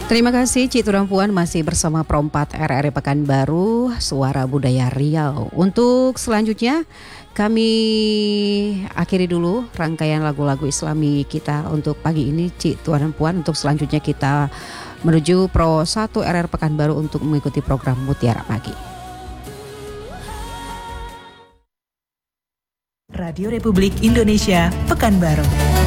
Terima kasih Cik Tudang Puan, masih bersama Pro 4 RRI Pekanbaru, Suara Budaya Riau. Untuk selanjutnya kami akhiri dulu rangkaian lagu-lagu Islami kita untuk pagi ini Cik Tudang Puan. Untuk selanjutnya kita menuju Pro 1 RRI Pekanbaru untuk mengikuti program Mutiara Pagi. Radio Republik Indonesia Pekanbaru.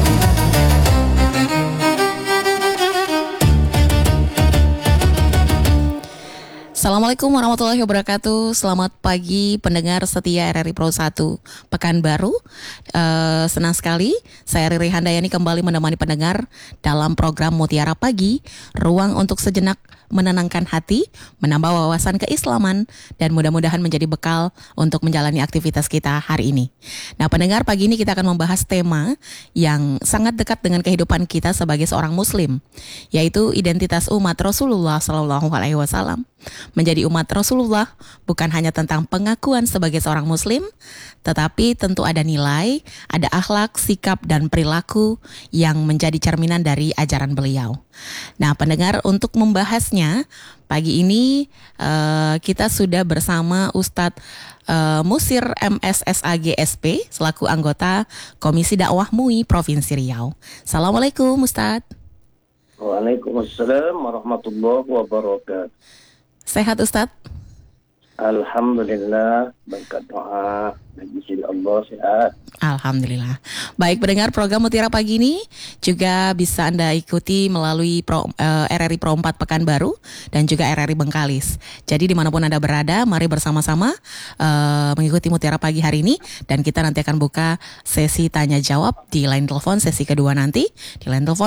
Assalamualaikum warahmatullahi wabarakatuh. Selamat pagi pendengar setia RRI Pro 1 Pekanbaru. Senang sekali saya Riri Handayani kembali menemani pendengar dalam program Mutiara Pagi, ruang untuk sejenak menenangkan hati, menambah wawasan keislaman, dan mudah-mudahan menjadi bekal untuk menjalani aktivitas kita hari ini. Nah, pendengar, pagi ini kita akan membahas tema yang sangat dekat dengan kehidupan kita sebagai seorang muslim, yaitu identitas umat Rasulullah SAW. Menjadi umat Rasulullah bukan hanya tentang pengakuan sebagai seorang muslim, tetapi tentu ada nilai, ada akhlak, sikap, dan perilaku yang menjadi cerminan dari ajaran beliau. Nah, pendengar, untuk membahasnya pagi ini kita sudah bersama Ustadz Musir MSSAGSP selaku anggota Komisi Dakwah MUI Provinsi Riau. Assalamualaikum Ustadz. Waalaikumsalam warahmatullahi wabarakatuh. Sehat Ustadz? Alhamdulillah, berkat doa dan izin Allah sehat. Alhamdulillah. Baik, pendengar, program Mutiara Pagi ini juga bisa Anda ikuti melalui RRI Pro 4 Pekanbaru dan juga RRI Bengkalis. Jadi dimanapun Anda berada, mari bersama-sama mengikuti Mutiara Pagi hari ini. Dan kita nanti akan buka sesi tanya jawab di line telepon sesi kedua nanti. Di line telepon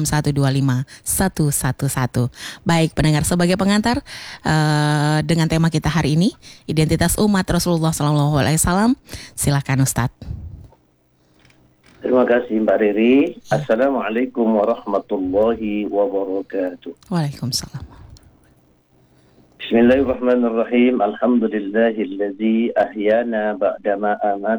076125111. Baik, pendengar, sebagai pengantar dengan tema kita hari ini, identitas umat Rasulullah SAW. Silakan Ustadz. Terima kasih Mbak Riri. Assalamualaikum warahmatullahi wabarakatuh. Waalaikumsalam. Bismillahirrahmanirrahim. Alhamdulillahilladzi ahyana ba'dama amat.